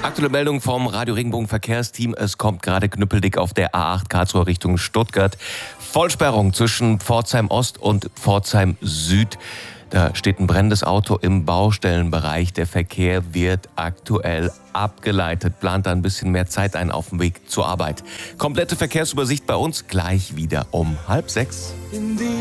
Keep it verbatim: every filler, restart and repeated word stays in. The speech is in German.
Aktuelle Meldung vom Radio Regenbogen Verkehrsteam. Es kommt gerade knüppeldick auf der A acht Karlsruhe Richtung Stuttgart. Vollsperrung zwischen Pforzheim Ost und Pforzheim Süd. Da steht ein brennendes Auto im Baustellenbereich. Der Verkehr wird aktuell abgeleitet. Plant da ein bisschen mehr Zeit ein auf dem Weg zur Arbeit. Komplette Verkehrsübersicht bei uns gleich wieder um halb sechs.